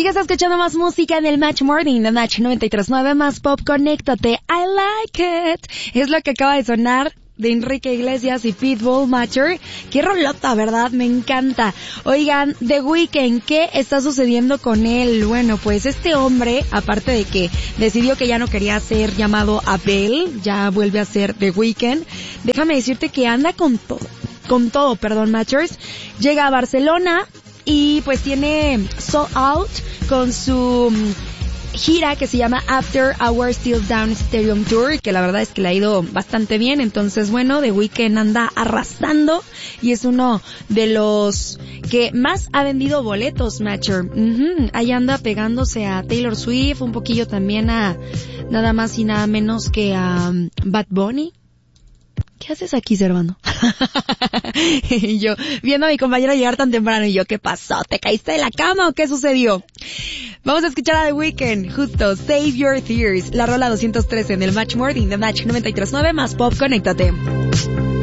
Sigues escuchando más música en el Match Morning de Match 93.9 más pop. Conéctate. I like it. Es lo que acaba de sonar de Enrique Iglesias y Pitbull, Matcher. Qué rolota, ¿verdad? Me encanta. Oigan, The Weeknd, ¿qué está sucediendo con él? Bueno, pues este hombre, aparte de que decidió que ya no quería ser llamado Abel, ya vuelve a ser The Weeknd. Déjame decirte que anda con todo, Matchers. Llega a Barcelona y pues tiene Sold Out con su gira que se llama After Our Still Down Stadium Tour, que la verdad es que le ha ido bastante bien. Entonces, bueno, The Weeknd anda arrasando y es uno de los que más ha vendido boletos, Matcher. Ahí anda pegándose a Taylor Swift, un poquillo también a nada más y nada menos que a Bad Bunny. ¿Qué haces aquí, Servando? Y yo, viendo a mi compañero llegar tan temprano, y yo, ¿qué pasó? ¿Te caíste de la cama o qué sucedió? Vamos a escuchar a The Weeknd, justo, Save Your Tears, la rola 213 en el Match Morning de Match 93.9 más pop. Conéctate.